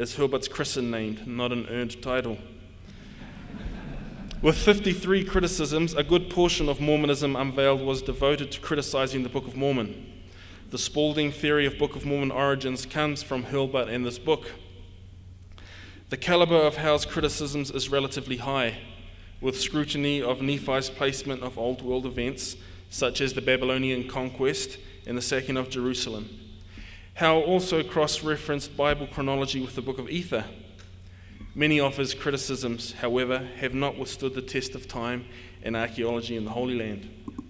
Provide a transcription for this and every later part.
as Hilbert's christened name, not an earned title. With 53 criticisms, a good portion of Mormonism Unveiled was devoted to criticizing the Book of Mormon. The Spaulding theory of Book of Mormon origins comes from Hilbert and this book. The caliber of Howe's criticisms is relatively high, with scrutiny of Nephi's placement of Old World events, such as the Babylonian conquest and the sacking of Jerusalem. Howe also cross-referenced Bible chronology with the Book of Ether. Many of his criticisms, however, have not withstood the test of time and archaeology in the Holy Land.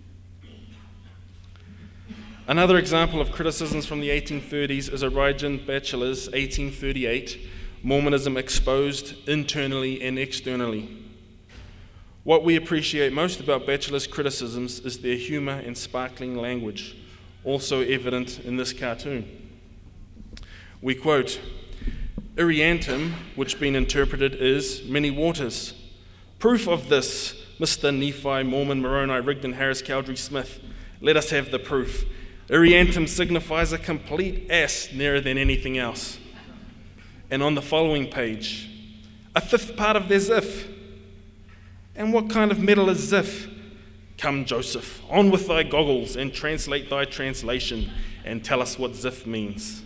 Another example of criticisms from the 1830s is Origen Batchelor's 1838, Mormonism Exposed Internally and Externally. What we appreciate most about Batchelor's criticisms is their humor and sparkling language, also evident in this cartoon. We quote, "Iriantum, which being interpreted is many waters. Proof of this, Mr. Nephi, Mormon, Moroni, Rigdon, Harris, Cowdery, Smith. Let us have the proof. Iriantum signifies a complete ass nearer than anything else." And on the following page, "A fifth part of their ziff. And what kind of metal is ziff? Come, Joseph, on with thy goggles and translate thy translation and tell us what ziff means."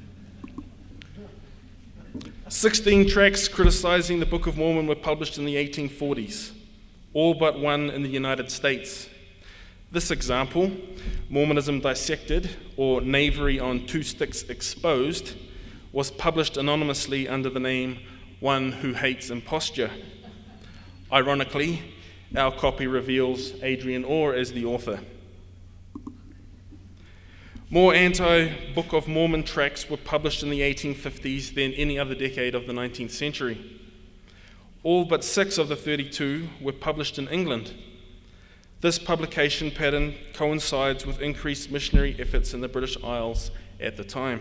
16 tracts criticizing the Book of Mormon were published in the 1840s, all but one in the United States. This example, Mormonism Dissected, or Knavery on Two Sticks Exposed, was published anonymously under the name One Who Hates Imposture. Ironically, our copy reveals Adrian Orr as the author. More anti-Book of Mormon tracts were published in the 1850s than any other decade of the 19th century. All but 6 of the 32 were published in England. This publication pattern coincides with increased missionary efforts in the British Isles at the time.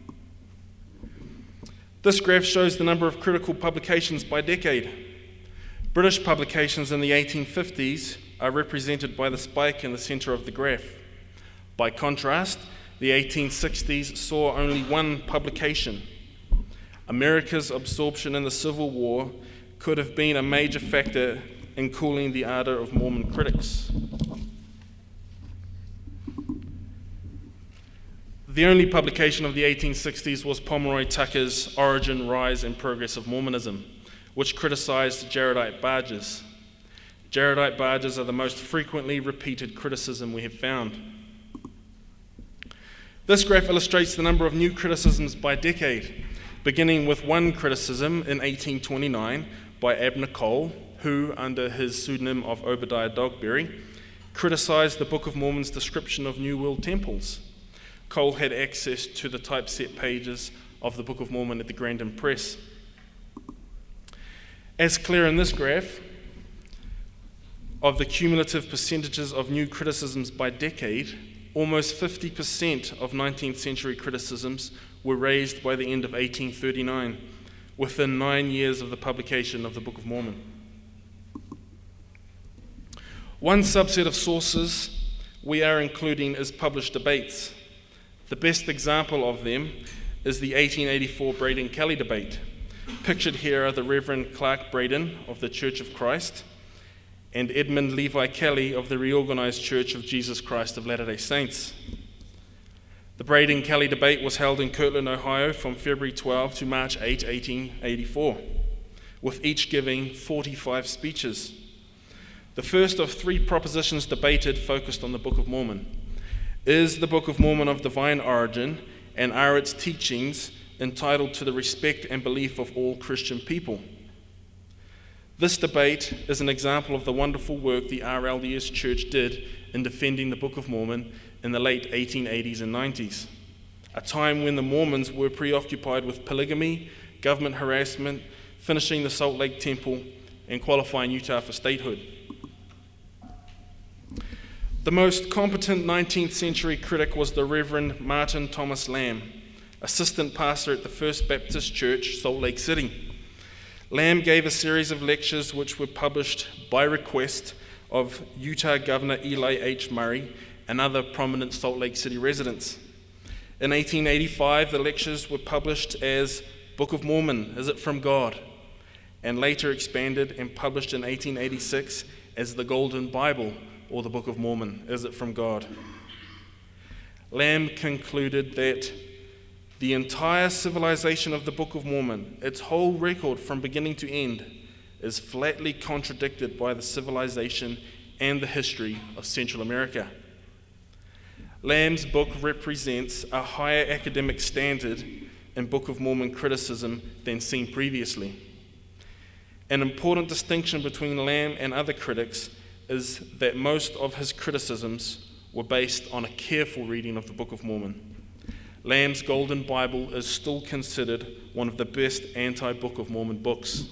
This graph shows the number of critical publications by decade. British publications in the 1850s are represented by the spike in the center of the graph. By contrast, the 1860s saw only one publication. America's absorption in the Civil War could have been a major factor in cooling the ardor of Mormon critics. The only publication of the 1860s was Pomeroy Tucker's Origin, Rise, and Progress of Mormonism, which criticized Jaredite barges. Jaredite barges are the most frequently repeated criticism we have found. This graph illustrates the number of new criticisms by decade, beginning with one criticism in 1829 by Abner Cole, who, under his pseudonym of Obadiah Dogberry, criticized the Book of Mormon's description of New World temples. Cole had access to the typeset pages of the Book of Mormon at the Grandin Press. As clear in this graph, of the cumulative percentages of new criticisms by decade, almost 50% of 19th century criticisms were raised by the end of 1839, within 9 years of the publication of the Book of Mormon. One subset of sources we are including is published debates. The best example of them is the 1884 Braden-Kelly debate. Pictured here are the Reverend Clark Braden of the Church of Christ and Edmund Levi Kelly of the Reorganized Church of Jesus Christ of Latter-day Saints. The Braden-Kelly debate was held in Kirtland, Ohio from February 12 to March 8, 1884, with each giving 45 speeches. The first of 3 propositions debated focused on the Book of Mormon. Is the Book of Mormon of divine origin, and are its teachings entitled to the respect and belief of all Christian people? This debate is an example of the wonderful work the RLDS Church did in defending the Book of Mormon in the late 1880s and 90s, a time when the Mormons were preoccupied with polygamy, government harassment, finishing the Salt Lake Temple, and qualifying Utah for statehood. The most competent 19th century critic was the Reverend Martin Thomas Lamb, assistant pastor at the First Baptist Church, Salt Lake City. Lamb gave a series of lectures which were published by request of Utah Governor Eli H. Murray and other prominent Salt Lake City residents. In 1885, the lectures were published as Book of Mormon, is it from God? And later expanded and published in 1886 as the Golden Bible, or the Book of Mormon, is it from God? Lamb concluded that the entire civilization of the Book of Mormon, its whole record from beginning to end, is flatly contradicted by the civilization and the history of Central America. Lamb's book represents a higher academic standard in Book of Mormon criticism than seen previously. An important distinction between Lamb and other critics is that most of his criticisms were based on a careful reading of the Book of Mormon. Lamb's Golden Bible is still considered one of the best anti-Book of Mormon books.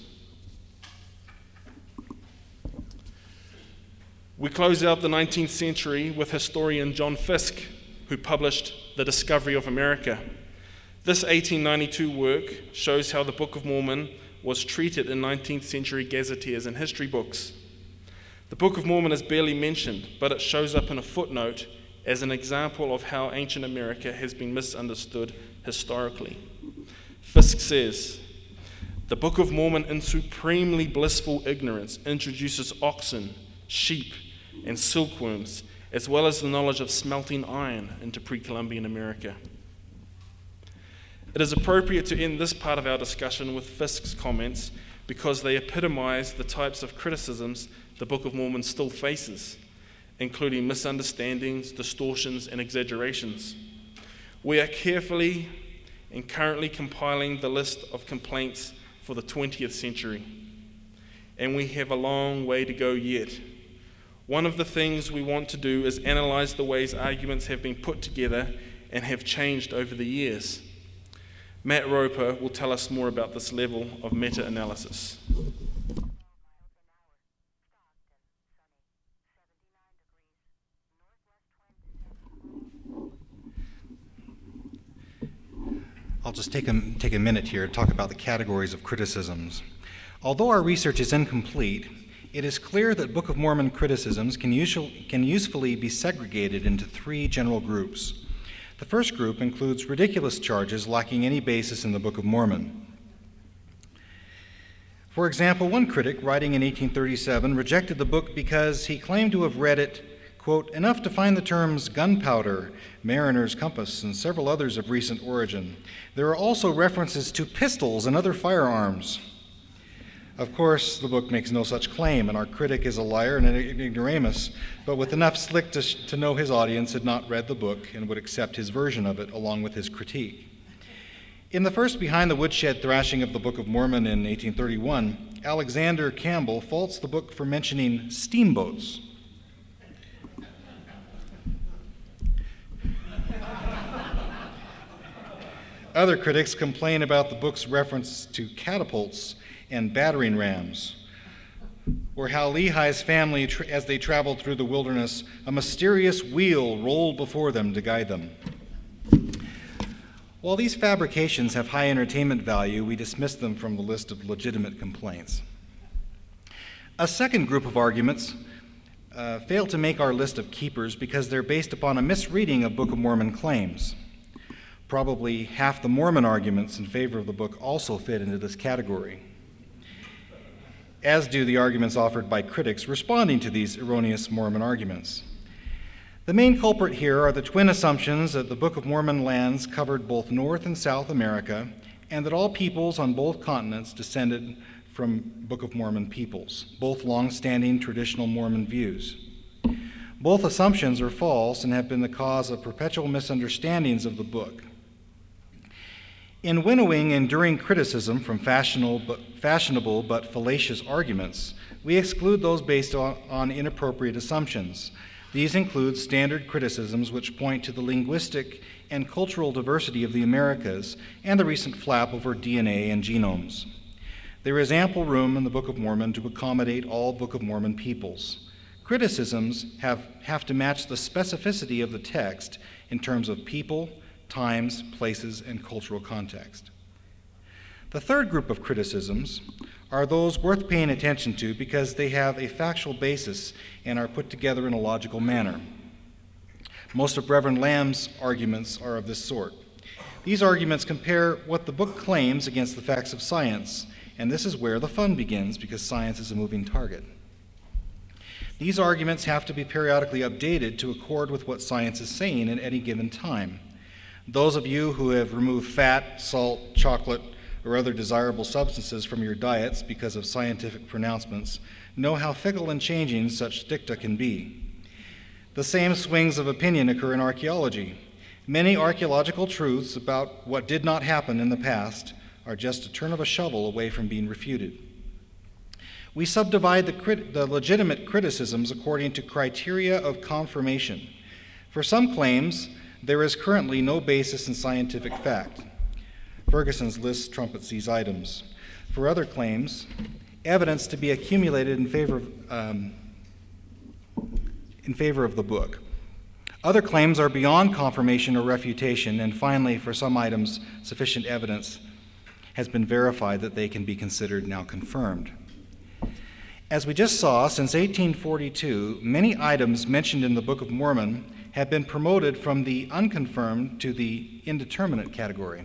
We close out the 19th century with historian John Fiske, who published The Discovery of America. This 1892 work shows how the Book of Mormon was treated in 19th century gazetteers and history books. The Book of Mormon is barely mentioned, but it shows up in a footnote as an example of how ancient America has been misunderstood historically. Fiske says, "The Book of Mormon in supremely blissful ignorance introduces oxen, sheep, and silkworms, as well as the knowledge of smelting iron into pre-Columbian America." It is appropriate to end this part of our discussion with Fiske's comments because they epitomize the types of criticisms the Book of Mormon still faces, including misunderstandings, distortions, and exaggerations. We are carefully and currently compiling the list of complaints for the 20th century, and we have a long way to go yet. One of the things we want to do is analyze the ways arguments have been put together and have changed over the years. Matt Roper will tell us more about this level of meta-analysis. I'll just take a minute here to talk about the categories of criticisms. Although our research is incomplete, it is clear that Book of Mormon criticisms can usefully be segregated into three general groups. The first group includes ridiculous charges lacking any basis in the Book of Mormon. For example, one critic, writing in 1837, rejected the book because he claimed to have read it, quote, enough to find the terms gunpowder, mariner's compass, and several others of recent origin. There are also references to pistols and other firearms. Of course, the book makes no such claim, and our critic is a liar and an ignoramus, but with enough slick to know his audience had not read the book and would accept his version of it along with his critique. In the first Behind the Woodshed thrashing of the Book of Mormon in 1831, Alexander Campbell faults the book for mentioning steamboats. Other critics complain about the book's reference to catapults and battering rams, or how Lehi's family, as they traveled through the wilderness, a mysterious wheel rolled before them to guide them. While these fabrications have high entertainment value, we dismiss them from the list of legitimate complaints. A second group of arguments fail to make our list of keepers because they're based upon a misreading of Book of Mormon claims. Probably half the Mormon arguments in favor of the book also fit into this category, as do the arguments offered by critics responding to these erroneous Mormon arguments. The main culprit here are the twin assumptions that the Book of Mormon lands covered both North and South America, and that all peoples on both continents descended from Book of Mormon peoples, both long-standing traditional Mormon views. Both assumptions are false and have been the cause of perpetual misunderstandings of the book. In winnowing enduring criticism from fashionable but fallacious arguments, we exclude those based on inappropriate assumptions. These include standard criticisms which point to the linguistic and cultural diversity of the Americas and the recent flap over DNA and genomes. There is ample room in the Book of Mormon to accommodate all Book of Mormon peoples. Criticisms have to match the specificity of the text in terms of people, times, places, and cultural context. The third group of criticisms are those worth paying attention to because they have a factual basis and are put together in a logical manner. Most of Reverend Lamb's arguments are of this sort. These arguments compare what the book claims against the facts of science, and this is where the fun begins because science is a moving target. These arguments have to be periodically updated to accord with what science is saying at any given time. Those of you who have removed fat, salt, chocolate, or other desirable substances from your diets because of scientific pronouncements know how fickle and changing such dicta can be. The same swings of opinion occur in archaeology. Many archaeological truths about what did not happen in the past are just a turn of a shovel away from being refuted. We subdivide the legitimate criticisms according to criteria of confirmation. For some claims, there is currently no basis in scientific fact. Ferguson's list trumpets these items. For other claims, evidence to be accumulated in favor of the book. Other claims are beyond confirmation or refutation, and finally, for some items, sufficient evidence has been verified that they can be considered now confirmed. As we just saw, since 1842, many items mentioned in the Book of Mormon have been promoted from the unconfirmed to the indeterminate category.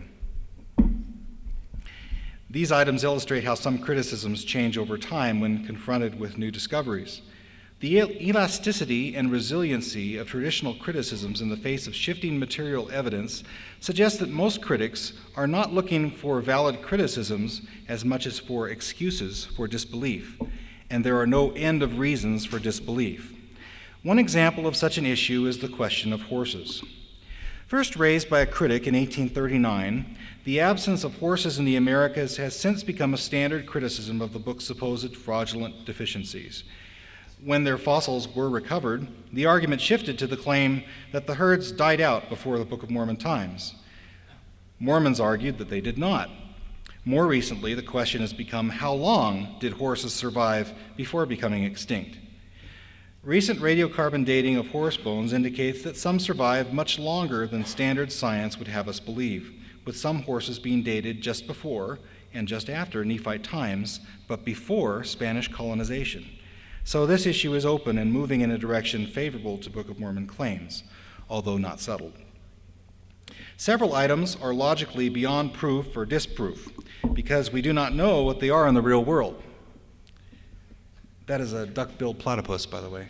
These items illustrate how some criticisms change over time when confronted with new discoveries. The elasticity and resiliency of traditional criticisms in the face of shifting material evidence suggests that most critics are not looking for valid criticisms as much as for excuses for disbelief, and there are no end of reasons for disbelief. One example of such an issue is the question of horses. First raised by a critic in 1839, the absence of horses in the Americas has since become a standard criticism of the book's supposed fraudulent deficiencies. When their fossils were recovered, the argument shifted to the claim that the herds died out before the Book of Mormon times. Mormons argued that they did not. More recently, the question has become, how long did horses survive before becoming extinct? Recent radiocarbon dating of horse bones indicates that some survived much longer than standard science would have us believe, with some horses being dated just before and just after Nephite times, but before Spanish colonization. So this issue is open and moving in a direction favorable to Book of Mormon claims, although not settled. Several items are logically beyond proof or disproof because we do not know what they are in the real world. That is a duck-billed platypus, by the way.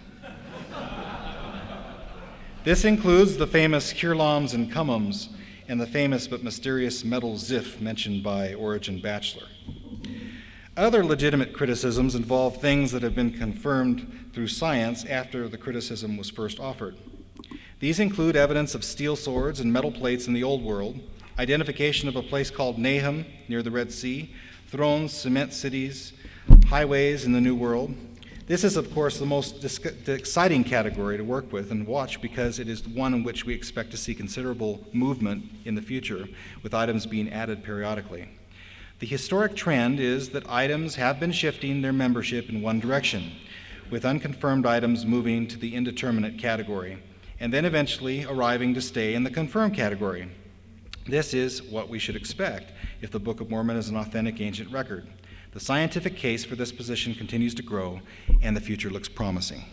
This includes the famous Kirlams and Cummums and the famous but mysterious metal Ziph mentioned by Origen Bachelor. Other legitimate criticisms involve things that have been confirmed through science after the criticism was first offered. These include evidence of steel swords and metal plates in the Old World, identification of a place called Nahum near the Red Sea, thrones, cement cities, highways in the New World. This is, of course, the most exciting category to work with and watch because it is the one in which we expect to see considerable movement in the future, with items being added periodically. The historic trend is that items have been shifting their membership in one direction, with unconfirmed items moving to the indeterminate category, and then eventually arriving to stay in the confirmed category. This is what we should expect if the Book of Mormon is an authentic ancient record. The scientific case for this position continues to grow, and the future looks promising.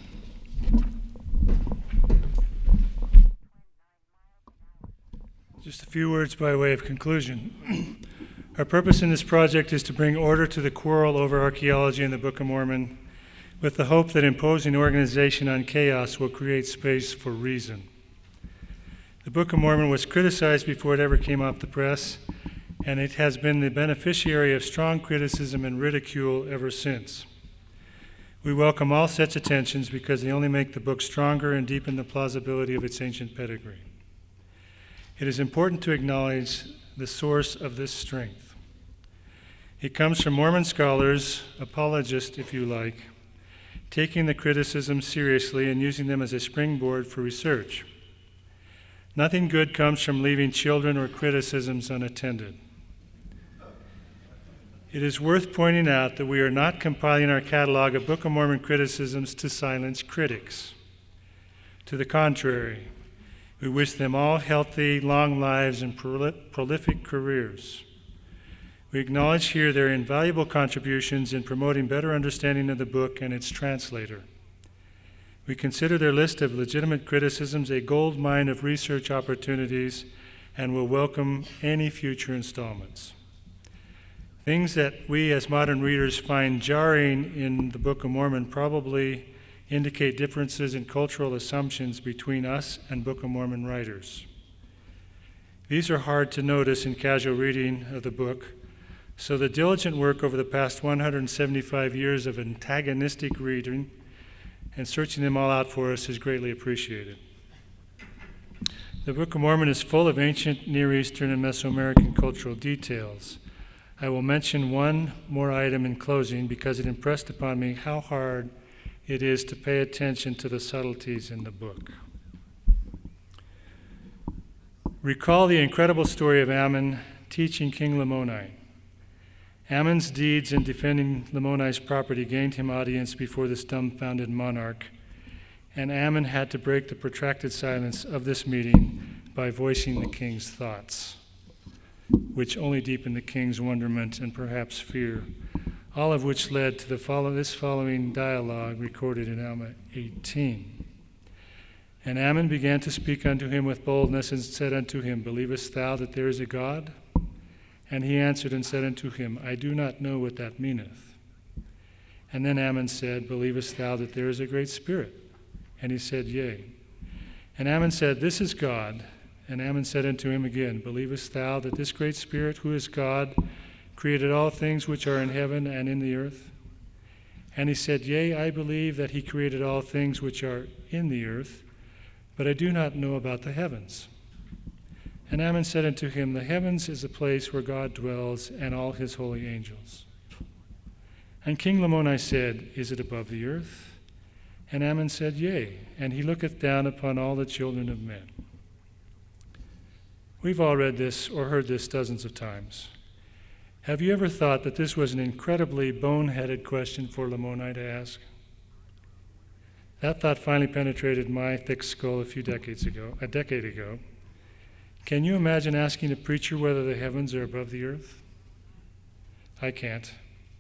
Just a few words by way of conclusion. Our purpose in this project is to bring order to the quarrel over archaeology in the Book of Mormon, with the hope that imposing organization on chaos will create space for reason. The Book of Mormon was criticized before it ever came off the press, and it has been the beneficiary of strong criticism and ridicule ever since. We welcome all such attentions because they only make the book stronger and deepen the plausibility of its ancient pedigree. It is important to acknowledge the source of this strength. It comes from Mormon scholars, apologists if you like, taking the criticisms seriously and using them as a springboard for research. Nothing good comes from leaving children or criticisms unattended. It is worth pointing out that we are not compiling our catalog of Book of Mormon criticisms to silence critics. To the contrary, we wish them all healthy, long lives and prolific careers. We acknowledge here their invaluable contributions in promoting better understanding of the book and its translator. We consider their list of legitimate criticisms a gold mine of research opportunities and will welcome any future installments. Things that we as modern readers find jarring in the Book of Mormon probably indicate differences in cultural assumptions between us and Book of Mormon writers. These are hard to notice in casual reading of the book, so the diligent work over the past 175 years of antagonistic reading and searching them all out for us is greatly appreciated. The Book of Mormon is full of ancient Near Eastern and Mesoamerican cultural details. I will mention one more item in closing because it impressed upon me how hard it is to pay attention to the subtleties in the book. Recall the incredible story of Ammon teaching King Lamoni. Ammon's deeds in defending Lamoni's property gained him audience before this dumbfounded monarch, and Ammon had to break the protracted silence of this meeting by voicing the king's thoughts, which only deepened the king's wonderment and perhaps fear, all of which led to this following dialogue recorded in Alma 18. And Ammon began to speak unto him with boldness, and said unto him, Believest thou that there is a God? And he answered and said unto him, I do not know what that meaneth. And then Ammon said, Believest thou that there is a great spirit? And he said, Yea. And Ammon said, This is God. And Ammon said unto him again, Believest thou that this great spirit, who is God, created all things which are in heaven and in the earth? And he said, Yea, I believe that he created all things which are in the earth, but I do not know about the heavens. And Ammon said unto him, The heavens is a place where God dwells, and all his holy angels. And King Lamoni said, Is it above the earth? And Ammon said, Yea, and he looketh down upon all the children of men. We've all read this or heard this dozens of times. Have you ever thought that this was an incredibly boneheaded question for Lamoni to ask? That thought finally penetrated my thick skull a decade ago. Can you imagine asking a preacher whether the heavens are above the earth? I can't.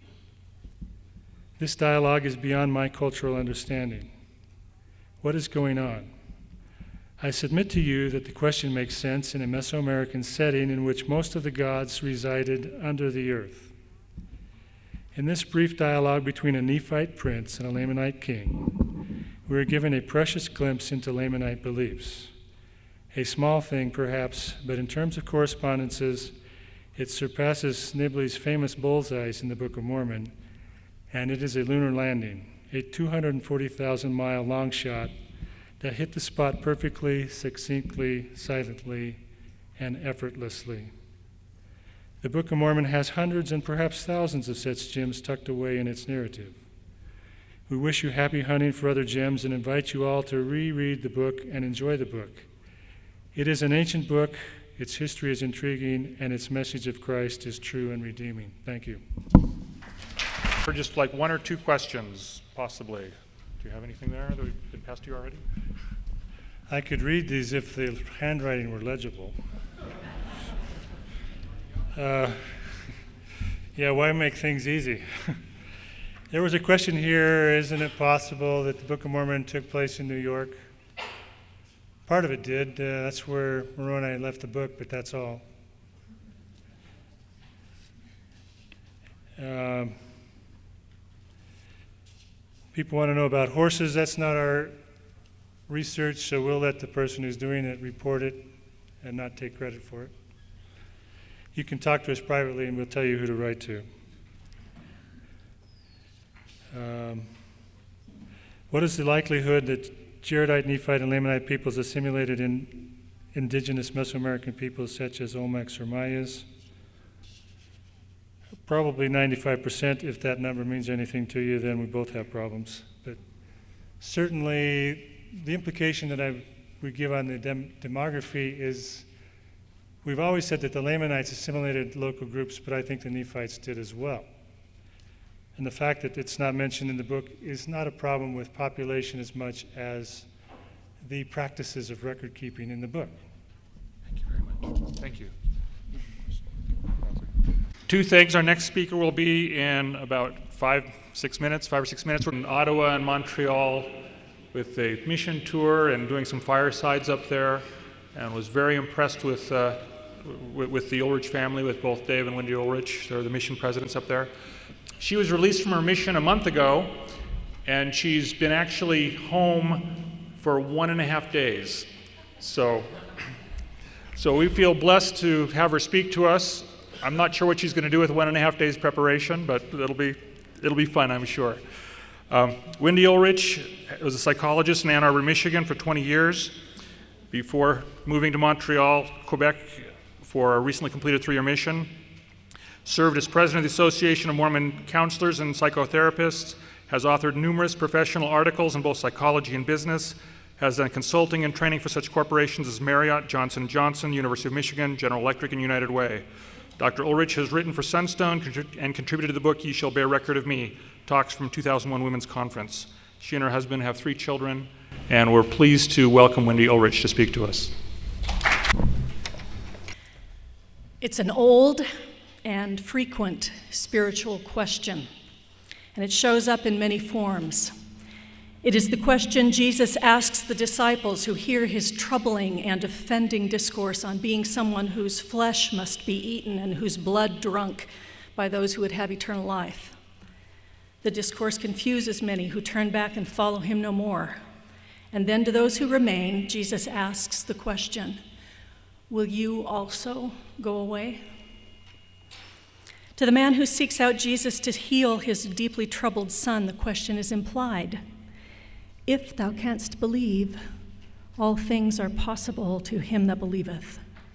This dialogue is beyond my cultural understanding. What is going on? I submit to you that the question makes sense in a Mesoamerican setting in which most of the gods resided under the earth. In this brief dialogue between a Nephite prince and a Lamanite king, we are given a precious glimpse into Lamanite beliefs. A small thing, perhaps, but in terms of correspondences, it surpasses Snibley's famous bullseyes in the Book of Mormon, and it is a lunar landing, a 240,000-mile long shot that hit the spot perfectly, succinctly, silently, and effortlessly. The Book of Mormon has hundreds and perhaps thousands of such gems tucked away in its narrative. We wish you happy hunting for other gems and invite you all to reread the book and enjoy the book. It is an ancient book, its history is intriguing, and its message of Christ is true and redeeming. Thank you. For just like one or two questions, possibly. Do you have anything there that we've been passed to you already? I could read these if the handwriting were legible. Why make things easy? There was a question here, isn't it possible that the Book of Mormon took place in New York? Part of it did. That's where Moroni left the book, but that's all. People want to know about horses. That's not our research, so we'll let the person who's doing it report it and not take credit for it. You can talk to us privately and we'll tell you who to write to. What is the likelihood that Jaredite, Nephite, and Lamanite peoples assimilated in indigenous Mesoamerican peoples such as Olmecs or Mayas? Probably 95%. If that number means anything to you, then we both have problems. But certainly the implication that we give on the demography is we've always said that the Lamanites assimilated local groups, but I think the Nephites did as well. And the fact that it's not mentioned in the book is not a problem with population as much as the practices of record keeping in the book. Thank you very much. Thank you. Two things. Our next speaker will be in about 5 or 6 minutes. We're in Ottawa and Montreal with a mission tour and doing some firesides up there. and was very impressed with the Ulrich family, with both Dave and Wendy Ulrich. They're the mission presidents up there. She was released from her mission a month ago, and she's been actually home for 1.5 days. So we feel blessed to have her speak to us. I'm not sure what she's going to do with 1.5 days preparation, but it'll be fun, I'm sure. Wendy Ulrich was a psychologist in Ann Arbor, Michigan for 20 years before moving to Montreal, Quebec for a recently completed 3-year mission. Served as president of the Association of Mormon Counselors and Psychotherapists, has authored numerous professional articles in both psychology and business, has done consulting and training for such corporations as Marriott, Johnson & Johnson, University of Michigan, General Electric, and United Way. Dr. Ulrich has written for Sunstone and contributed to the book Ye Shall Bear Record of Me, Talks from 2001 Women's Conference. She and her husband have 3 children, and we're pleased to welcome Wendy Ulrich to speak to us. It's an old and frequent spiritual question, and it shows up in many forms. It is the question Jesus asks the disciples who hear his troubling and offending discourse on being someone whose flesh must be eaten and whose blood drunk by those who would have eternal life. The discourse confuses many who turn back and follow him no more. And then to those who remain, Jesus asks the question, will you also go away? To the man who seeks out Jesus to heal his deeply troubled son, the question is implied. If thou canst believe, all things are possible to him that believeth.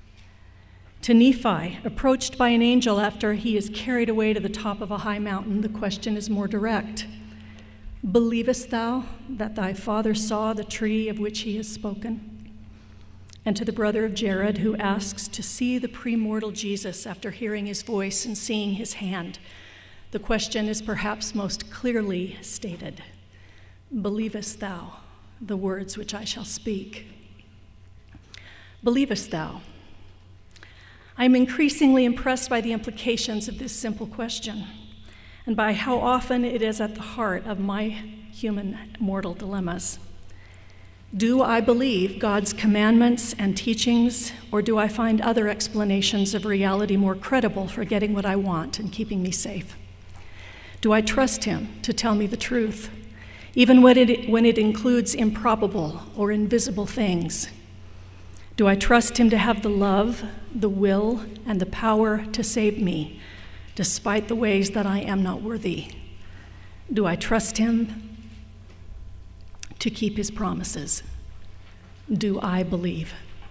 To Nephi, approached by an angel after he is carried away to the top of a high mountain, the question is more direct. Believest thou that thy father saw the tree of which he has spoken? And to the brother of Jared, who asks to see the premortal Jesus after hearing his voice and seeing his hand, the question is perhaps most clearly stated. Believest thou the words which I shall speak? Believest thou? I am increasingly impressed by the implications of this simple question and by how often it is at the heart of my human mortal dilemmas. Do I believe God's commandments and teachings, or do I find other explanations of reality more credible for getting what I want and keeping me safe? Do I trust him to tell me the truth, even when it includes improbable or invisible things? Do I trust him to have the love, the will, and the power to save me, despite the ways that I am not worthy? Do I trust him to keep his promises? Do I believe?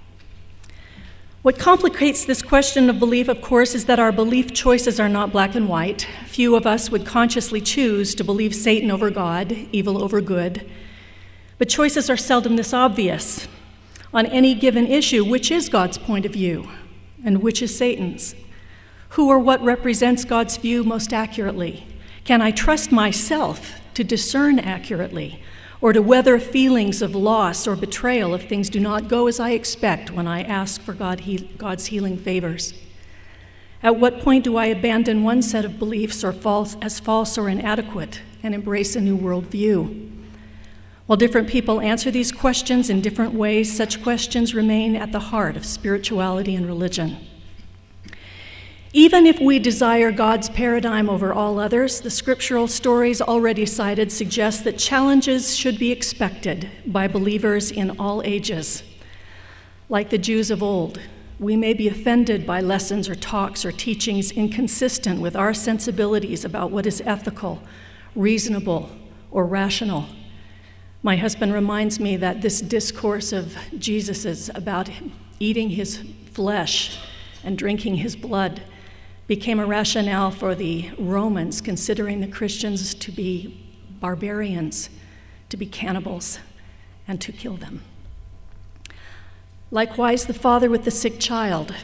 What complicates this question of belief, of course, is that our belief choices are not black and white. Few of us would consciously choose to believe Satan over God, evil over good. But choices are seldom this obvious. On any given issue, which is God's point of view and which is Satan's? Who or what represents God's view most accurately? Can I trust myself to discern accurately, or to weather feelings of loss or betrayal if things do not go as I expect when I ask for God's healing favors? At what point do I abandon one set of beliefs as false or inadequate and embrace a new worldview? While different people answer these questions in different ways, such questions remain at the heart of spirituality and religion. Even if we desire God's paradigm over all others, the scriptural stories already cited suggest that challenges should be expected by believers in all ages. Like the Jews of old, we may be offended by lessons or talks or teachings inconsistent with our sensibilities about what is ethical, reasonable, or rational. My husband reminds me that this discourse of Jesus's about eating his flesh and drinking his blood became a rationale for the Romans considering the Christians to be barbarians, to be cannibals, and to kill them. Likewise, the father with the sick child.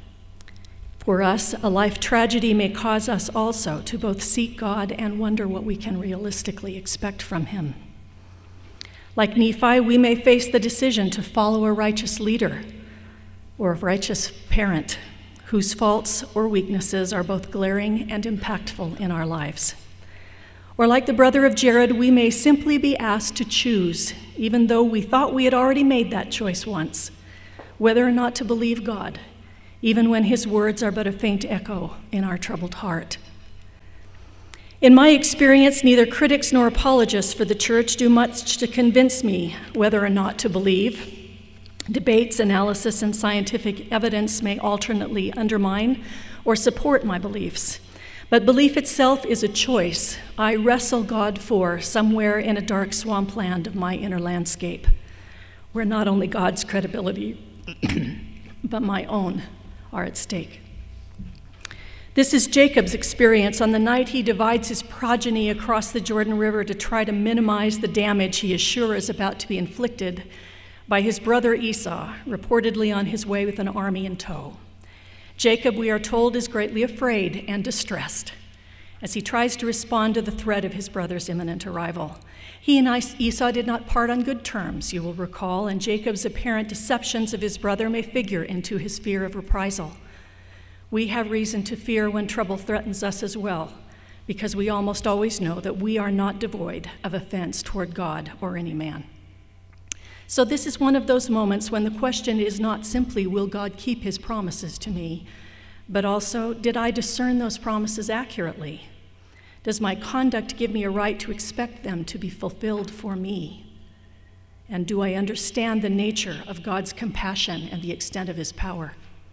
For us, a life tragedy may cause us also to both seek God and wonder what we can realistically expect from him. Like Nephi, we may face the decision to follow a righteous leader or a righteous parent whose faults or weaknesses are both glaring and impactful in our lives. Or like the brother of Jared, we may simply be asked to choose, even though we thought we had already made that choice once. whether or not to believe God, even when his words are but a faint echo in our troubled heart. In my experience, neither critics nor apologists for the church do much to convince me whether or not to believe. Debates, analysis, and scientific evidence may alternately undermine or support my beliefs. But belief itself is a choice I wrestle God for somewhere in a dark swampland of my inner landscape, where not only God's credibility, but my own are at stake. This is Jacob's experience on the night he divides his progeny across the Jordan River to try to minimize the damage he is sure is about to be inflicted by his brother Esau, reportedly on his way with an army in tow. Jacob, we are told, is greatly afraid and distressed as he tries to respond to the threat of his brother's imminent arrival. He and Esau did not part on good terms, you will recall, and Jacob's apparent deceptions of his brother may figure into his fear of reprisal. We have reason to fear when trouble threatens us as well, because we almost always know that we are not devoid of offense toward God or any man. So this is one of those moments when the question is not simply, will God keep his promises to me, but also, did I discern those promises accurately? Does my conduct give me a right to expect them to be fulfilled for me? And do I understand the nature of God's compassion and the extent of his power?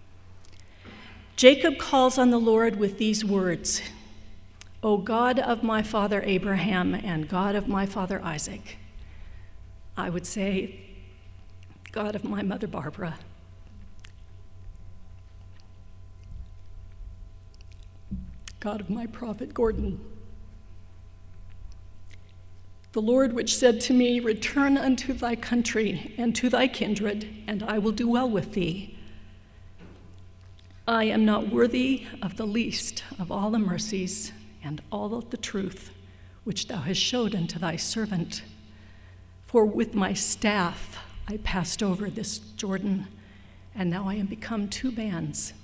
Jacob calls on the Lord with these words, O God of my father Abraham and God of my father Isaac. I would say, God of my mother Barbara. God of my prophet Gordon. The Lord which said to me, return unto thy country and to thy kindred, and I will do well with thee. I am not worthy of the least of all the mercies and all of the truth which thou hast showed unto thy servant. For with my staff I passed over this Jordan, and now I am become two bands.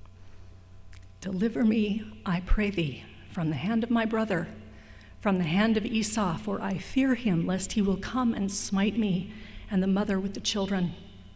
Deliver me, I pray thee, from the hand of my brother, from the hand of Esau, for I fear him, lest he will come and smite me and the mother with the children.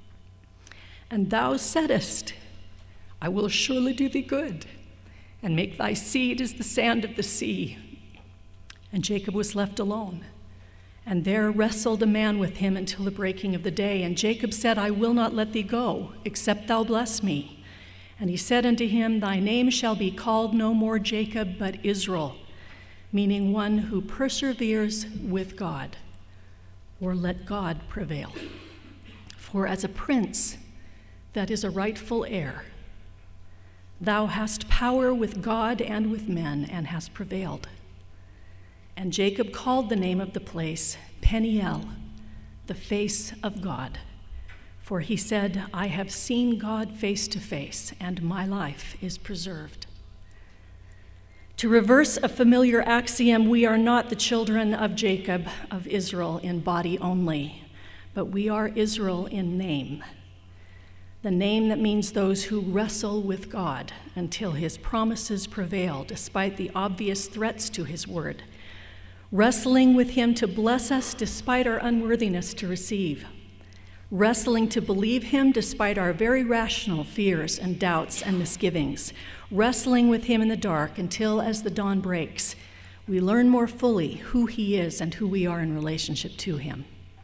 And thou saidest, I will surely do thee good, and make thy seed as the sand of the sea. And Jacob was left alone. And there wrestled a man with him until the breaking of the day. And Jacob said, I will not let thee go, except thou bless me. And he said unto him, thy name shall be called no more Jacob, but Israel, meaning one who perseveres with God, or let God prevail. For as a prince, that is a rightful heir, thou hast power with God and with men, and hast prevailed. And Jacob called the name of the place Peniel, the face of God. For he said, I have seen God face to face, and my life is preserved. To reverse a familiar axiom, we are not the children of Jacob, of Israel, in body only, but we are Israel in name. The name that means those who wrestle with God until his promises prevail, despite the obvious threats to his word. Wrestling with him to bless us despite our unworthiness to receive. Wrestling to believe him despite our very rational fears and doubts and misgivings. Wrestling with him in the dark until, as the dawn breaks, we learn more fully who he is and who we are in relationship to him.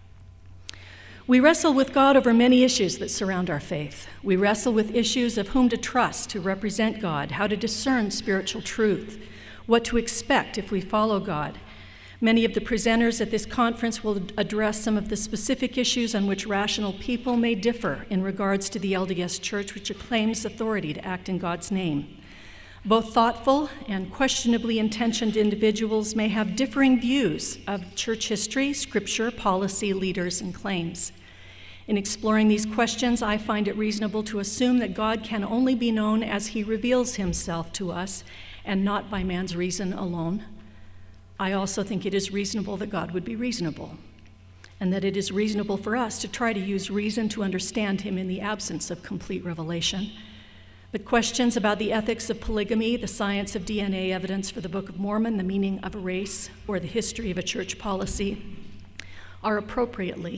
We wrestle with God over many issues that surround our faith. We wrestle with issues of whom to trust to represent God, how to discern spiritual truth, what to expect if we follow God. Many of the presenters at this conference will address some of the specific issues on which rational people may differ in regards to the LDS Church, which claims authority to act in God's name. Both thoughtful and questionably intentioned individuals may have differing views of church history, scripture, policy, leaders, and claims. In exploring these questions, I find it reasonable to assume that God can only be known as he reveals himself to us, and not by man's reason alone. I also think it is reasonable that God would be reasonable, and that it is reasonable for us to try to use reason to understand him in the absence of complete revelation. But questions about the ethics of polygamy, the science of DNA evidence for the Book of Mormon, the meaning of a race, or the history of a church policy are appropriately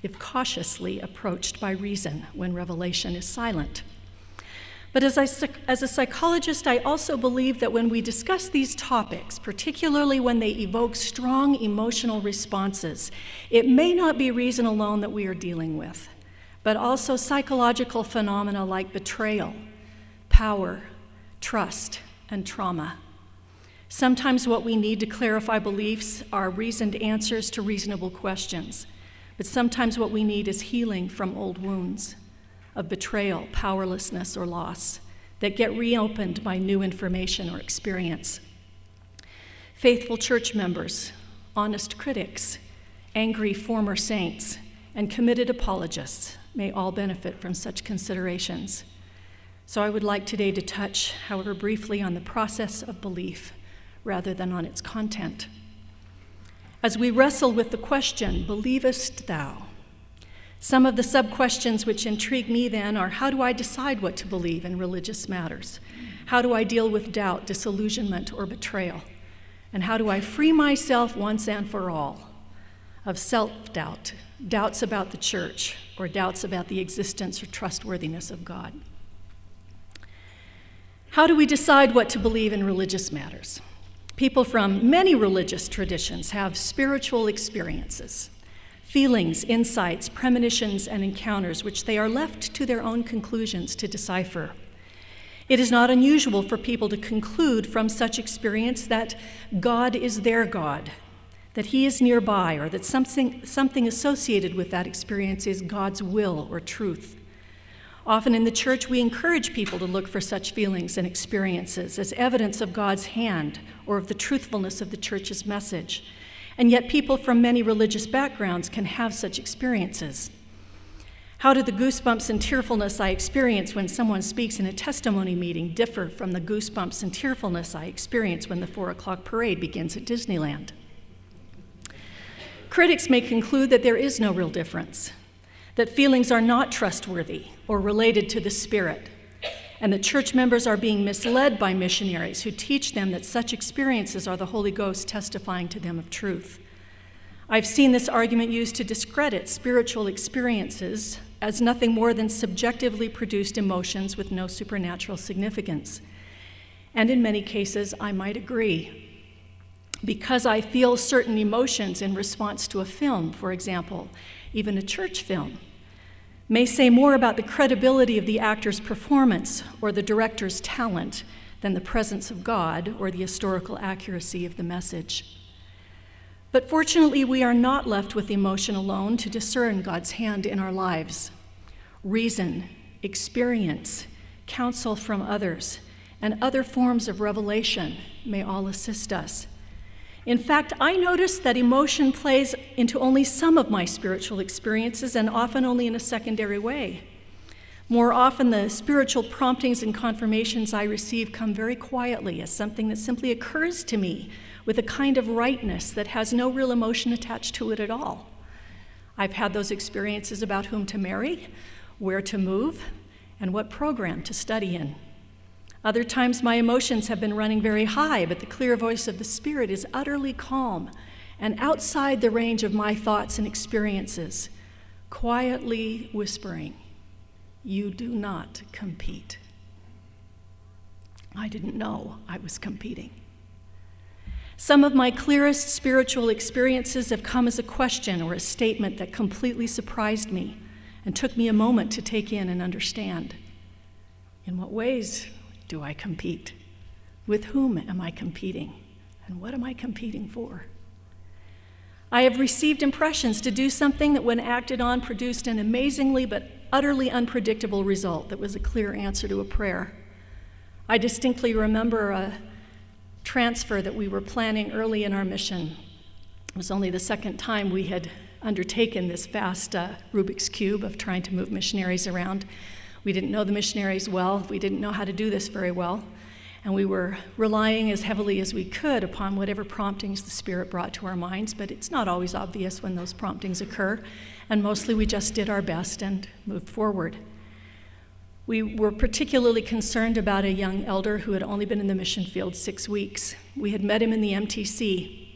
if cautiously approached by reason when revelation is silent. But as a psychologist, I also believe that when we discuss these topics, particularly when they evoke strong emotional responses, it may not be reason alone that we are dealing with, but also psychological phenomena like betrayal, power, trust, and trauma. Sometimes what we need to clarify beliefs are reasoned answers to reasonable questions, but sometimes what we need is healing from old wounds of betrayal, powerlessness, or loss that get reopened by new information or experience. Faithful church members, honest critics, angry former saints, and committed apologists may all benefit from such considerations. So I would like today to touch, however briefly, on the process of belief rather than on its content. As we wrestle with the question, believest thou? Some of the sub-questions which intrigue me then are, how do I decide what to believe in religious matters? How do I deal with doubt, disillusionment, or betrayal? And how do I free myself once and for all of self-doubt, doubts about the church, or doubts about the existence or trustworthiness of God? How do we decide what to believe in religious matters? People from many religious traditions have spiritual experiences, feelings, insights, premonitions, and encounters which they are left to their own conclusions to decipher. It is not unusual for people to conclude from such experience that God is their God, that he is nearby, or that something associated with that experience is God's will or truth. Often in the church, we encourage people to look for such feelings and experiences as evidence of God's hand or of the truthfulness of the church's message. And yet people from many religious backgrounds can have such experiences. How do the goosebumps and tearfulness I experience when someone speaks in a testimony meeting differ from the goosebumps and tearfulness I experience when the 4 o'clock parade begins at Disneyland? Critics may conclude that there is no real difference, that feelings are not trustworthy or related to the Spirit, and that church members are being misled by missionaries who teach them that such experiences are the Holy Ghost testifying to them of truth. I've seen this argument used to discredit spiritual experiences as nothing more than subjectively produced emotions with no supernatural significance. And in many cases, I might agree. Because I feel certain emotions in response to a film, for example, even a church film, may say more about the credibility of the actor's performance or the director's talent than the presence of God or the historical accuracy of the message. But fortunately, we are not left with emotion alone to discern God's hand in our lives. Reason, experience, counsel from others, and other forms of revelation may all assist us. In fact, I notice that emotion plays into only some of my spiritual experiences, and often only in a secondary way. More often, the spiritual promptings and confirmations I receive come very quietly as something that simply occurs to me with a kind of rightness that has no real emotion attached to it at all. I've had those experiences about whom to marry, where to move, and what program to study in. Other times my emotions have been running very high, but the clear voice of the Spirit is utterly calm and outside the range of my thoughts and experiences, quietly whispering, "You do not compete." I didn't know I was competing. Some of my clearest spiritual experiences have come as a question or a statement that completely surprised me and took me a moment to take in and understand. In what ways do I compete? With whom am I competing? And what am I competing for? I have received impressions to do something that, when acted on, produced an amazingly but utterly unpredictable result that was a clear answer to a prayer. I distinctly remember a transfer that we were planning early in our mission. It was only the second time we had undertaken this vast Rubik's Cube of trying to move missionaries around. We didn't know the missionaries well. We didn't know how to do this very well. And we were relying as heavily as we could upon whatever promptings the Spirit brought to our minds, but it's not always obvious when those promptings occur. And mostly we just did our best and moved forward. We were particularly concerned about a young elder who had only been in the mission field 6 weeks. We had met him in the MTC,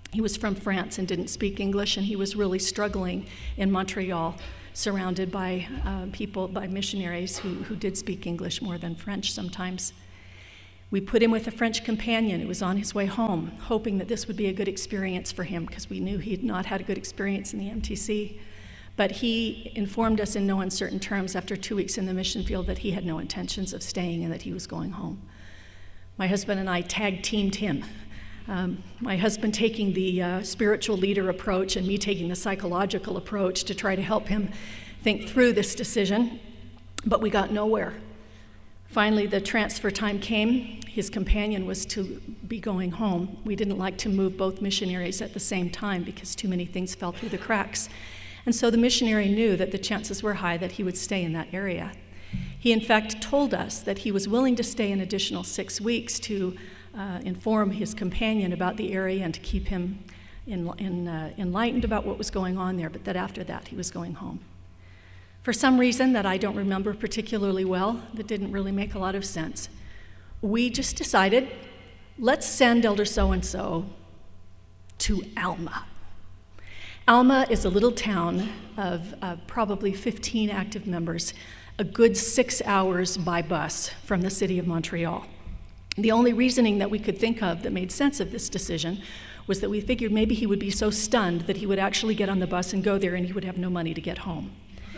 He was from France and didn't speak English, and he was really struggling in Montreal, surrounded by missionaries who did speak English more than French sometimes. We put him with a French companion who was on his way home, hoping that this would be a good experience for him, because we knew he had not had a good experience in the MTC. But he informed us in no uncertain terms after 2 weeks in the mission field that he had no intentions of staying and that he was going home. My husband and I tag-teamed him. My husband taking the spiritual leader approach and me taking the psychological approach to try to help him think through this decision, but we got nowhere. Finally, the transfer time came. His companion was to be going home. We didn't like to move both missionaries at the same time because too many things fell through the cracks. And so the missionary knew that the chances were high that he would stay in that area. He, in fact, told us that he was willing to stay an additional 6 weeks to inform his companion about the area and to keep him enlightened about what was going on there, but that after that he was going home. For some reason that I don't remember particularly well, that didn't really make a lot of sense, we just decided, let's send Elder so-and-so to Alma. Alma is a little town of probably 15 active members, a good 6 hours by bus from the city of Montreal. The only reasoning that we could think of that made sense of this decision was that we figured maybe he would be so stunned that he would actually get on the bus and go there and he would have no money to get home.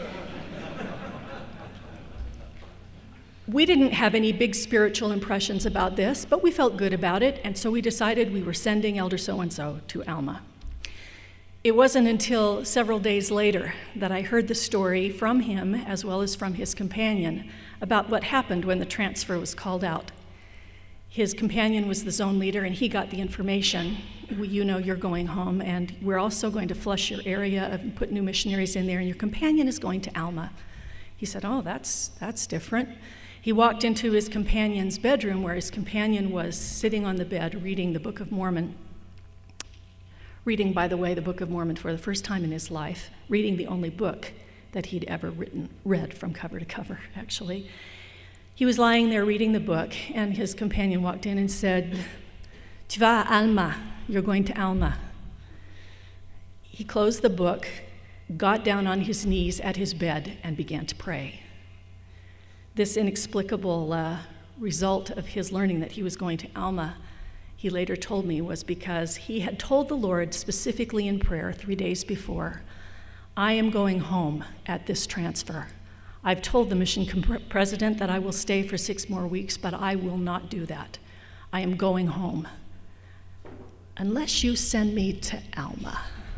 We didn't have any big spiritual impressions about this, but we felt good about it, and so we decided we were sending Elder so-and-so to Alma. It wasn't until several days later that I heard the story from him, as well as from his companion, about what happened when the transfer was called out. His companion was the zone leader, and he got the information. You know you're going home, and we're also going to flush your area and put new missionaries in there, and your companion is going to Alma. He said, oh, that's different. He walked into his companion's bedroom, where his companion was sitting on the bed reading the Book of Mormon. Reading, by the way, the Book of Mormon for the first time in his life, reading the only book that he'd ever read from cover to cover, actually. He was lying there reading the book, and his companion walked in and said, Tu vas à Alma, you're going to Alma. He closed the book, got down on his knees at his bed, and began to pray. This inexplicable result of his learning that he was going to Alma, he later told me, was because he had told the Lord specifically in prayer 3 days before, I am going home at this transfer. I've told the mission president that I will stay for 6 more weeks, but I will not do that. I am going home. Unless you send me to Alma.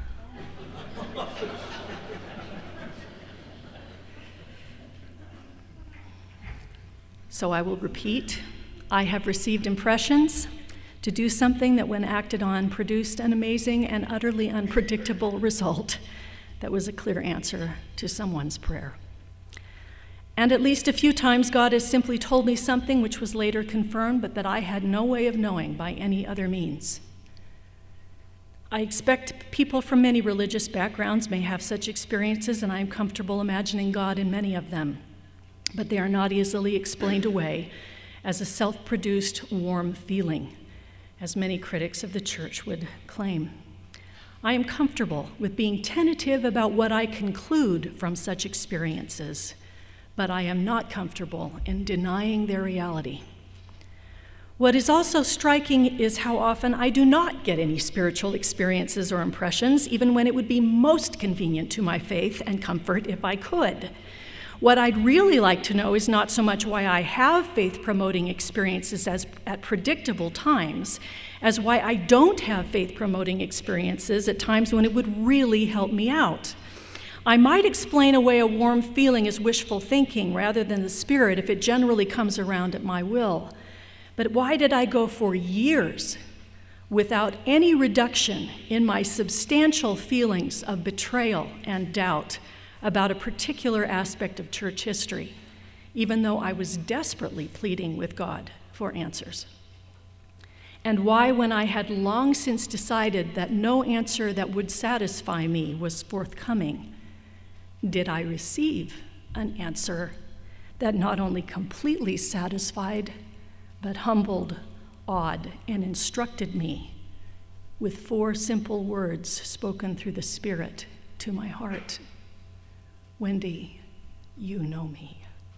So I will repeat, I have received impressions to do something that when acted on produced an amazing and utterly unpredictable result that was a clear answer to someone's prayer. And at least a few times God has simply told me something which was later confirmed, but that I had no way of knowing by any other means. I expect people from many religious backgrounds may have such experiences, and I am comfortable imagining God in many of them, but they are not easily explained away as a self-produced warm feeling, as many critics of the church would claim. I am comfortable with being tentative about what I conclude from such experiences, but I am not comfortable in denying their reality. What is also striking is how often I do not get any spiritual experiences or impressions, even when it would be most convenient to my faith and comfort if I could. What I'd really like to know is not so much why I have faith-promoting experiences at predictable times, as why I don't have faith-promoting experiences at times when it would really help me out. I might explain away a warm feeling as wishful thinking rather than the Spirit if it generally comes around at my will. But why did I go for years without any reduction in my substantial feelings of betrayal and doubt about a particular aspect of church history, even though I was desperately pleading with God for answers? And why, when I had long since decided that no answer that would satisfy me was forthcoming, did I receive an answer that not only completely satisfied, but humbled, awed, and instructed me with 4 simple words spoken through the Spirit to my heart. Wendy, you know me.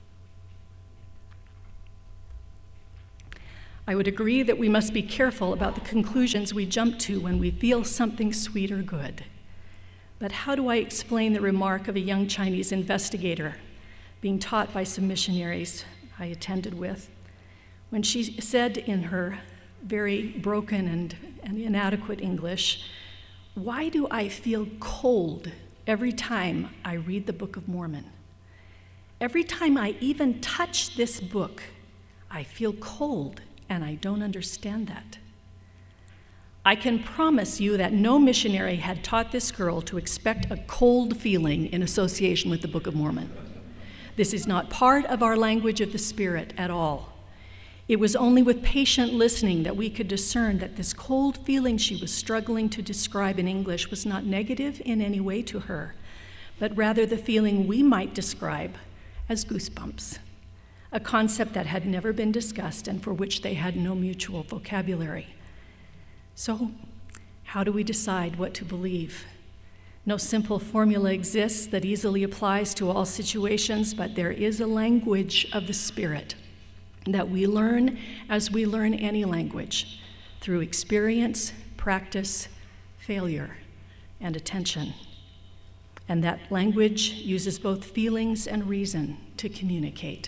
I would agree that we must be careful about the conclusions we jump to when we feel something sweet or good. But how do I explain the remark of a young Chinese investigator being taught by some missionaries I attended with, when she said in her very broken and inadequate English, "Why do I feel cold every time I read the Book of Mormon? Every time I even touch this book, I feel cold, and I don't understand that." I can promise you that no missionary had taught this girl to expect a cold feeling in association with the Book of Mormon. This is not part of our language of the Spirit at all. It was only with patient listening that we could discern that this cold feeling she was struggling to describe in English was not negative in any way to her, but rather the feeling we might describe as goosebumps, a concept that had never been discussed and for which they had no mutual vocabulary. So, how do we decide what to believe? No simple formula exists that easily applies to all situations, but there is a language of the Spirit that we learn as we learn any language, through experience, practice, failure, and attention. And that language uses both feelings and reason to communicate.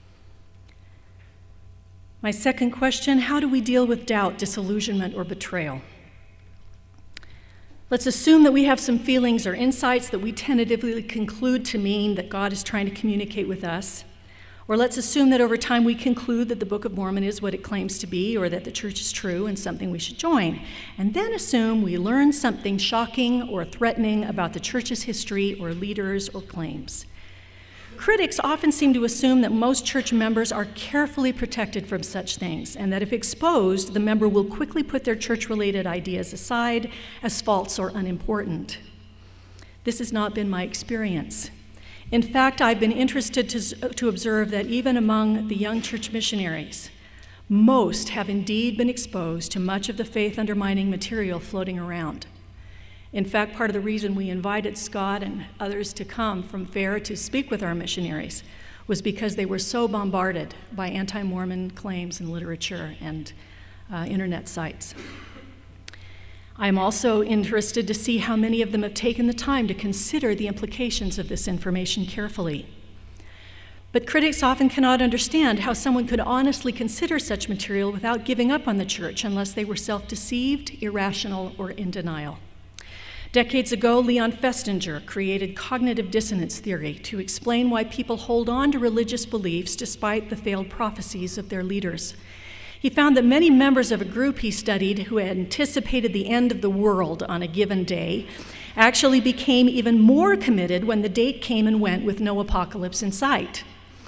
My second question, how do we deal with doubt, disillusionment, or betrayal? Let's assume that we have some feelings or insights that we tentatively conclude to mean that God is trying to communicate with us. Or let's assume that over time we conclude that the Book of Mormon is what it claims to be, or that the church is true and something we should join. And then assume we learn something shocking or threatening about the church's history or leaders or claims. Critics often seem to assume that most church members are carefully protected from such things, and that if exposed, the member will quickly put their church-related ideas aside as false or unimportant. This has not been my experience. In fact, I've been interested to observe that even among the young church missionaries, most have indeed been exposed to much of the faith-undermining material floating around. In fact, part of the reason we invited Scott and others to come from FAIR to speak with our missionaries was because they were so bombarded by anti-Mormon claims and literature and internet sites. I'm also interested to see how many of them have taken the time to consider the implications of this information carefully. But critics often cannot understand how someone could honestly consider such material without giving up on the church unless they were self-deceived, irrational, or in denial. Decades ago, Leon Festinger created cognitive dissonance theory to explain why people hold on to religious beliefs despite the failed prophecies of their leaders. He found that many members of a group he studied who had anticipated the end of the world on a given day actually became even more committed when the date came and went with no apocalypse in sight.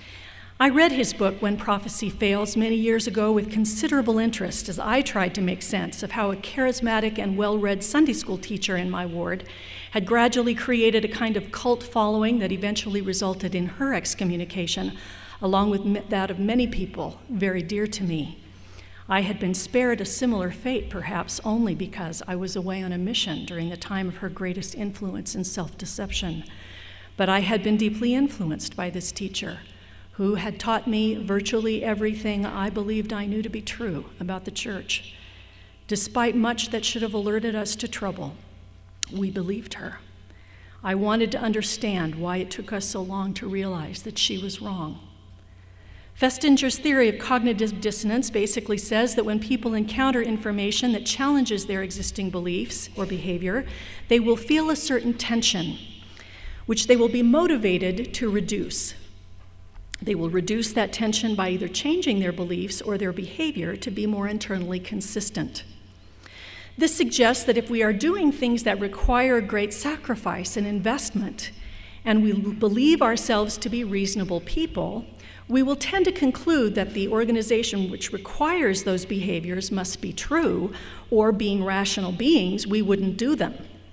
I read his book, When Prophecy Fails, many years ago with considerable interest as I tried to make sense of how a charismatic and well-read Sunday school teacher in my ward had gradually created a kind of cult following that eventually resulted in her excommunication, along with that of many people very dear to me. I had been spared a similar fate, perhaps only because I was away on a mission during the time of her greatest influence and self-deception. But I had been deeply influenced by this teacher, who had taught me virtually everything I believed I knew to be true about the church. Despite much that should have alerted us to trouble, we believed her. I wanted to understand why it took us so long to realize that she was wrong. Festinger's theory of cognitive dissonance basically says that when people encounter information that challenges their existing beliefs or behavior, they will feel a certain tension, which they will be motivated to reduce. They will reduce that tension by either changing their beliefs or their behavior to be more internally consistent. This suggests that if we are doing things that require great sacrifice and investment, and we believe ourselves to be reasonable people, we will tend to conclude that the organization which requires those behaviors must be true, or being rational beings, we wouldn't do them.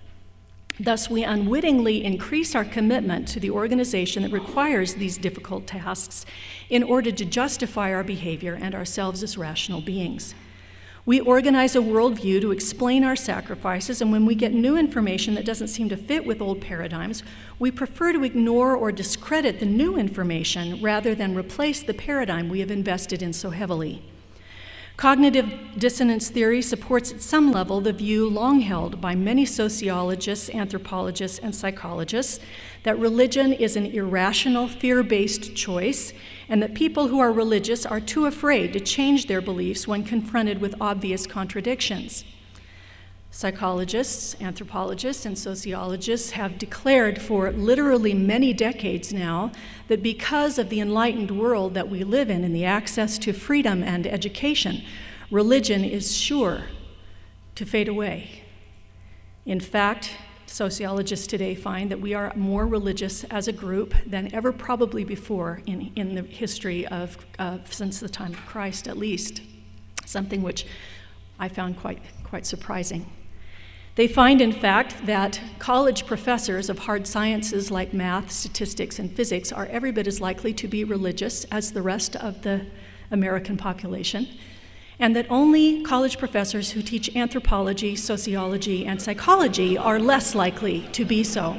Thus, we unwittingly increase our commitment to the organization that requires these difficult tasks in order to justify our behavior and ourselves as rational beings. We organize a worldview to explain our sacrifices, and when we get new information that doesn't seem to fit with old paradigms, we prefer to ignore or discredit the new information rather than replace the paradigm we have invested in so heavily. Cognitive dissonance theory supports at some level the view long held by many sociologists, anthropologists, and psychologists that religion is an irrational, fear-based choice, and that people who are religious are too afraid to change their beliefs when confronted with obvious contradictions. Psychologists, anthropologists, and sociologists have declared for literally many decades now that because of the enlightened world that we live in and the access to freedom and education, religion is sure to fade away. In fact, sociologists today find that we are more religious as a group than ever probably before in the history of since the time of Christ, at least, something which I found quite surprising. They find, in fact, that college professors of hard sciences like math, statistics, and physics are every bit as likely to be religious as the rest of the American population, and that only college professors who teach anthropology, sociology, and psychology are less likely to be so.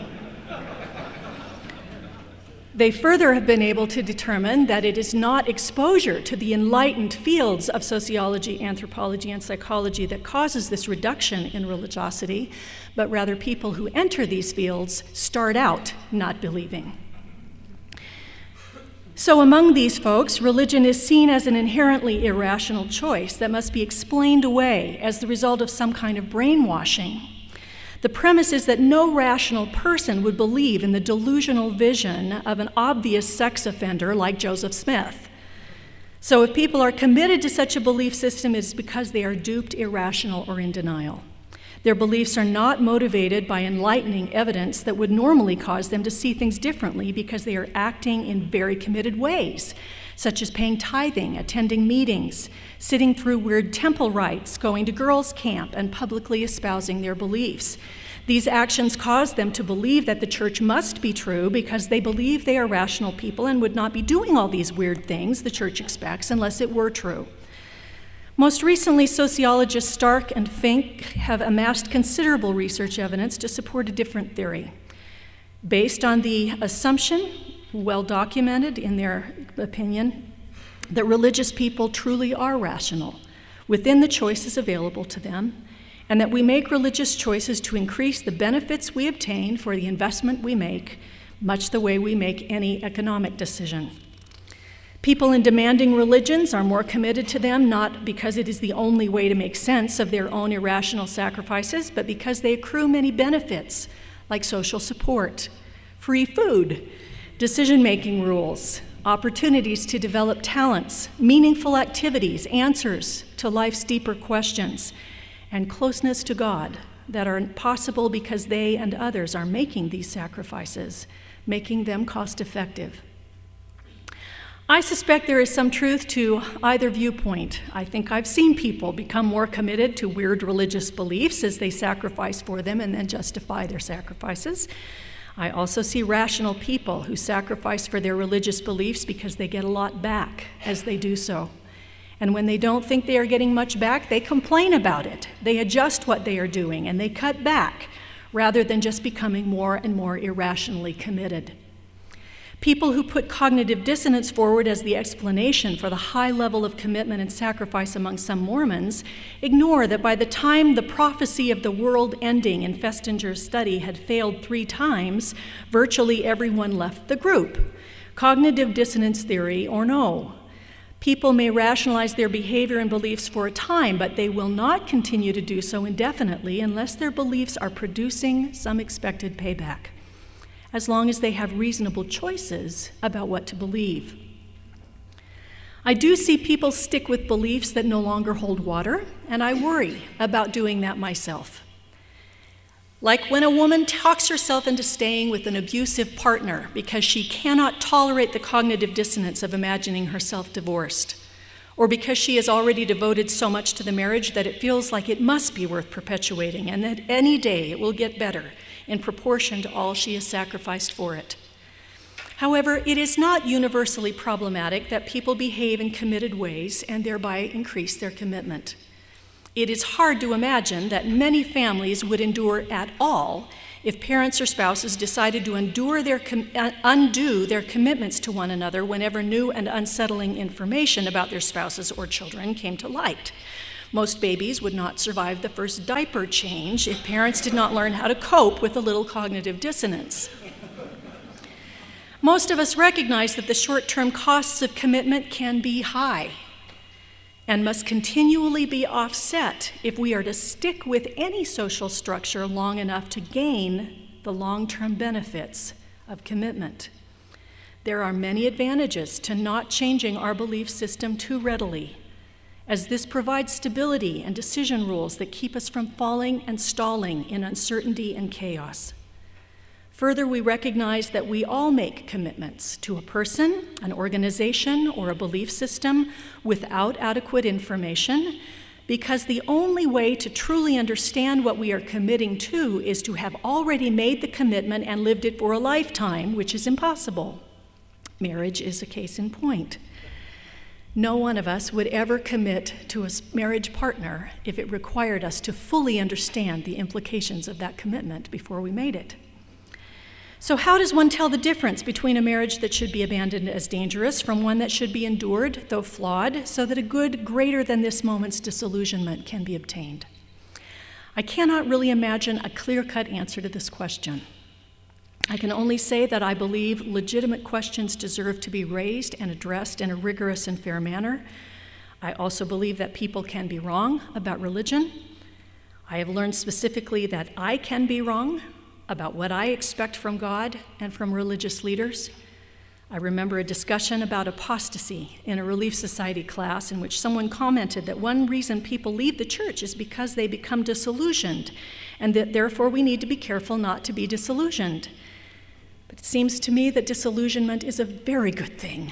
They further have been able to determine that it is not exposure to the enlightened fields of sociology, anthropology, and psychology that causes this reduction in religiosity, but rather people who enter these fields start out not believing. So among these folks, religion is seen as an inherently irrational choice that must be explained away as the result of some kind of brainwashing. The premise is that no rational person would believe in the delusional vision of an obvious sex offender like Joseph Smith. So if people are committed to such a belief system, it is because they are duped, irrational, or in denial. Their beliefs are not motivated by enlightening evidence that would normally cause them to see things differently because they are acting in very committed ways, such as paying tithing, attending meetings, sitting through weird temple rites, going to girls' camp, and publicly espousing their beliefs. These actions cause them to believe that the church must be true because they believe they are rational people and would not be doing all these weird things the church expects unless it were true. Most recently, sociologists Stark and Fink have amassed considerable research evidence to support a different theory. Based on the assumption, well documented in their opinion, that religious people truly are rational within the choices available to them, and that we make religious choices to increase the benefits we obtain for the investment we make, much the way we make any economic decision. People in demanding religions are more committed to them not because it is the only way to make sense of their own irrational sacrifices, but because they accrue many benefits like social support, free food, decision-making rules, opportunities to develop talents, meaningful activities, answers to life's deeper questions, and closeness to God that are possible because they and others are making these sacrifices, making them cost-effective. I suspect there is some truth to either viewpoint. I think I've seen people become more committed to weird religious beliefs as they sacrifice for them and then justify their sacrifices. I also see rational people who sacrifice for their religious beliefs because they get a lot back as they do so. And when they don't think they are getting much back, they complain about it. They adjust what they are doing and they cut back rather than just becoming more and more irrationally committed. People who put cognitive dissonance forward as the explanation for the high level of commitment and sacrifice among some Mormons ignore that by the time the prophecy of the world ending in Festinger's study had failed 3 times, virtually everyone left the group. Cognitive dissonance theory or no. People may rationalize their behavior and beliefs for a time, but they will not continue to do so indefinitely unless their beliefs are producing some expected payback, as long as they have reasonable choices about what to believe. I do see people stick with beliefs that no longer hold water, and I worry about doing that myself. Like when a woman talks herself into staying with an abusive partner because she cannot tolerate the cognitive dissonance of imagining herself divorced, or because she has already devoted so much to the marriage that it feels like it must be worth perpetuating and that any day it will get better in proportion to all she has sacrificed for it. However, it is not universally problematic that people behave in committed ways and thereby increase their commitment. It is hard to imagine that many families would endure at all if parents or spouses decided to undo their commitments to one another whenever new and unsettling information about their spouses or children came to light. Most babies would not survive the first diaper change if parents did not learn how to cope with a little cognitive dissonance. Most of us recognize that the short-term costs of commitment can be high and must continually be offset if we are to stick with any social structure long enough to gain the long-term benefits of commitment. There are many advantages to not changing our belief system too readily, as this provides stability and decision rules that keep us from falling and stalling in uncertainty and chaos. Further, we recognize that we all make commitments to a person, an organization, or a belief system without adequate information, because the only way to truly understand what we are committing to is to have already made the commitment and lived it for a lifetime, which is impossible. Marriage is a case in point. No one of us would ever commit to a marriage partner if it required us to fully understand the implications of that commitment before we made it. So how does one tell the difference between a marriage that should be abandoned as dangerous from one that should be endured, though flawed, so that a good greater than this moment's disillusionment can be obtained? I cannot really imagine a clear-cut answer to this question. I can only say that I believe legitimate questions deserve to be raised and addressed in a rigorous and fair manner. I also believe that people can be wrong about religion. I have learned specifically that I can be wrong about what I expect from God and from religious leaders. I remember a discussion about apostasy in a Relief Society class in which someone commented that one reason people leave the church is because they become disillusioned, and that therefore we need to be careful not to be disillusioned. But it seems to me that disillusionment is a very good thing.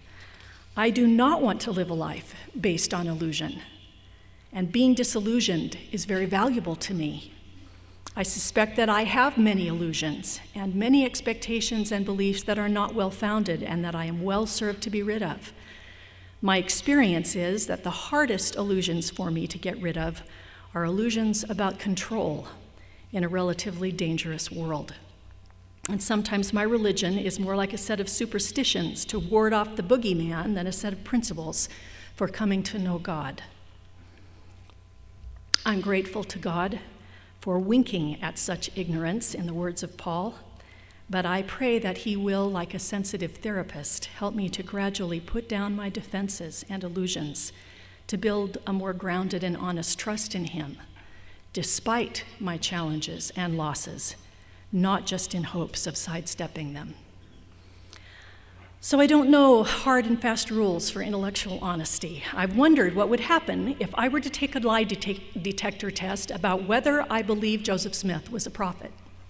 I do not want to live a life based on illusion, and being disillusioned is very valuable to me. I suspect that I have many illusions and many expectations and beliefs that are not well-founded and that I am well-served to be rid of. My experience is that the hardest illusions for me to get rid of are illusions about control in a relatively dangerous world. And sometimes my religion is more like a set of superstitions to ward off the boogeyman than a set of principles for coming to know God. I'm grateful to God for winking at such ignorance, in the words of Paul, but I pray that he will, like a sensitive therapist, help me to gradually put down my defenses and illusions to build a more grounded and honest trust in him, despite my challenges and losses, not just in hopes of sidestepping them. So I don't know hard and fast rules for intellectual honesty. I've wondered what would happen if I were to take a lie detector test about whether I believe Joseph Smith was a prophet.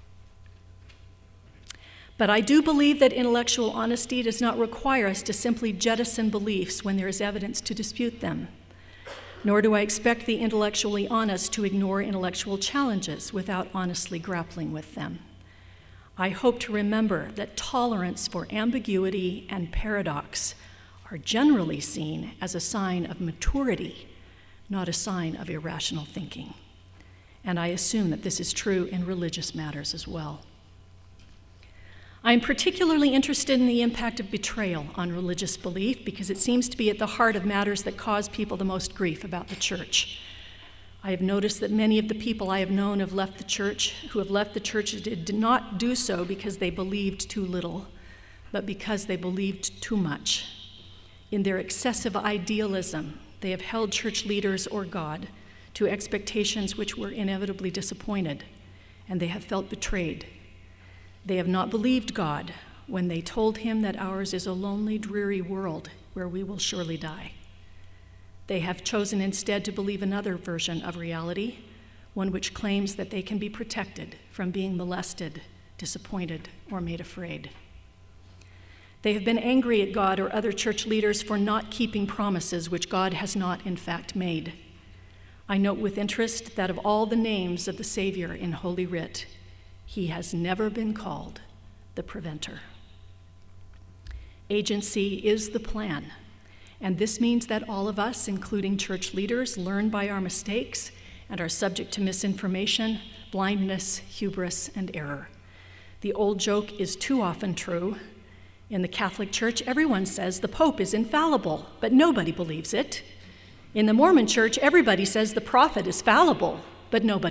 But I do believe that intellectual honesty does not require us to simply jettison beliefs when there is evidence to dispute them. Nor do I expect the intellectually honest to ignore intellectual challenges without honestly grappling with them. I hope to remember that tolerance for ambiguity and paradox are generally seen as a sign of maturity, not a sign of irrational thinking. And I assume that this is true in religious matters as well. I'm particularly interested in the impact of betrayal on religious belief because it seems to be at the heart of matters that cause people the most grief about the church. I have noticed that many of the people I have known who have left the church did not do so because they believed too little, but because they believed too much. In their excessive idealism, they have held church leaders or God to expectations which were inevitably disappointed, and they have felt betrayed. They have not believed God when they told him that ours is a lonely, dreary world where we will surely die. They have chosen instead to believe another version of reality, one which claims that they can be protected from being molested, disappointed, or made afraid. They have been angry at God or other church leaders for not keeping promises which God has not in fact made. I note with interest that of all the names of the Savior in Holy Writ, he has never been called the preventer. Agency is the plan, And this means that all of us, including church leaders, learn by our mistakes and are subject to misinformation, blindness, hubris, and error. The old joke is too often true. In the Catholic Church, everyone says the Pope is infallible, but nobody believes it. In the Mormon Church, everybody says the prophet is fallible, but nobody